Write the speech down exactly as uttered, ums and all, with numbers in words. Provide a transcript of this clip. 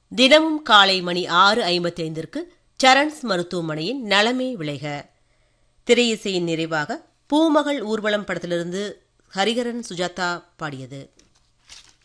தினமும் காலை மணி ஆறு ஐம்பத்தி ஐந்திற்கு சரண்ஸ் மருத்துவமனையின் நலமே விளைக. திரையிசையின் நிறைவாக பூமகள் ஊர்வலம் படத்திலிருந்து ஹரிஹரன் சுஜாதா பாடியது.